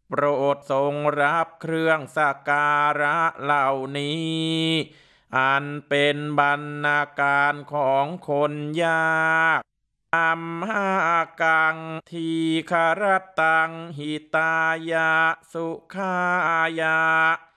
โปรดทรงรับเครื่องสักการะเหล่านี้อันเป็นบรรณาการของคนยากอัมหากังทีคารตังหิตายะสุขายะ